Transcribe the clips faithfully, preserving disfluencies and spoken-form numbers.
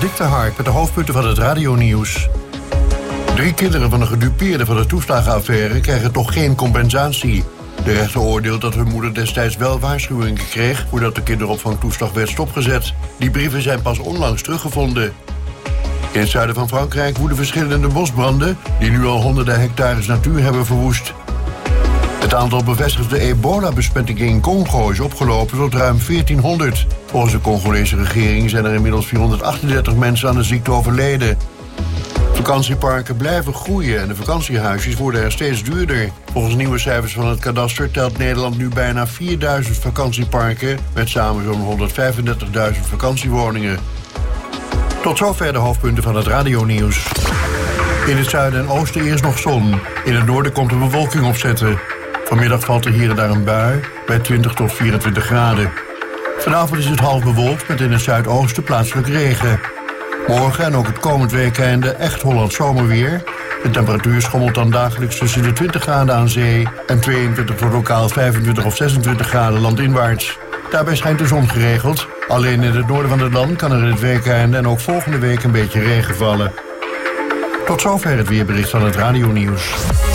Dik de Hark met de hoofdpunten van het radionieuws. Drie kinderen van de gedupeerden van de toeslagenaffaire krijgen toch geen compensatie. De rechter oordeelt dat hun moeder destijds wel waarschuwingen kreeg voordat de kinderopvangtoeslag werd stopgezet. Die brieven zijn pas onlangs teruggevonden. In het zuiden van Frankrijk woeden verschillende bosbranden die nu al honderden hectares natuur hebben verwoest. Het aantal bevestigde ebola-besmettingen in Congo is opgelopen tot ruim veertienhonderd. Volgens de Congolese regering zijn er inmiddels vierhonderdachtendertig mensen aan de ziekte overleden. Vakantieparken blijven groeien en de vakantiehuisjes worden er steeds duurder. Volgens nieuwe cijfers van het kadaster telt Nederland nu bijna vierduizend vakantieparken met samen zo'n honderdvijfendertigduizend vakantiewoningen. Tot zover de hoofdpunten van het radionieuws. In het zuiden en oosten eerst nog zon. In het noorden komt de bewolking opzetten. Vanmiddag valt er hier en daar een bui bij twintig tot vierentwintig graden. Vanavond is het half bewolkt met in het zuidoosten plaatselijk regen. Morgen en ook het komend weekende echt Hollands zomerweer. De temperatuur schommelt dan dagelijks tussen de twintig graden aan zee en tweeëntwintig tot lokaal vijfentwintig of zesentwintig graden landinwaarts. Daarbij schijnt de zon geregeld. Alleen in het noorden van het land kan er in het weekende en ook volgende week een beetje regen vallen. Tot zover het weerbericht van het radionieuws.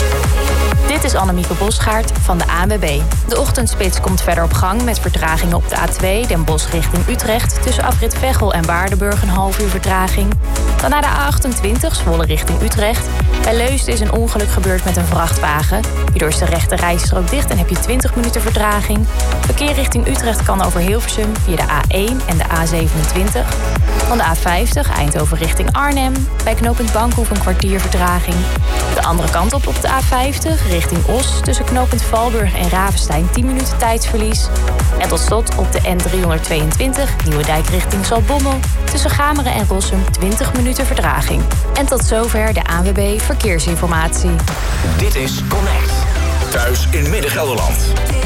Dit is Annemieke Bosgaard van de A N W B. De ochtendspits komt verder op gang met vertragingen op de A twee... Den Bosch richting Utrecht. Tussen afrit Veghel en Waardenburg een half uur vertraging. Dan naar de A achtentwintig, Zwolle richting Utrecht. Bij Leusden is een ongeluk gebeurd met een vrachtwagen. Hierdoor is de rechte rijstrook dicht en heb je twintig minuten vertraging. Verkeer richting Utrecht kan over Hilversum via de A één en de A zevenentwintig. Van de A vijftig, Eindhoven richting Arnhem. Bij knooppunt Bankhoef een kwartier vertraging. De andere kant op op de A vijftig richting Os. Tussen knooppunt Valburg en Ravenstein tien minuten tijdsverlies. En tot slot op de N driehonderdtweeëntwintig, Nieuwedijk richting Zaltbommel. Tussen Gameren en Rossum twintig minuten vertraging. En tot zover de A N W B Verkeersinformatie. Dit is Connect. Thuis in Midden-Gelderland.